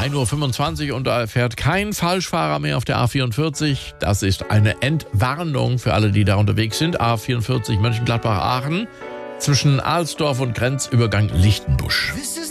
1:25 Uhr und da fährt kein Falschfahrer mehr auf der A44. Das ist eine Entwarnung für alle, die da unterwegs sind. A44 Mönchengladbach-Aachen zwischen Alsdorf und Grenzübergang Lichtenbusch.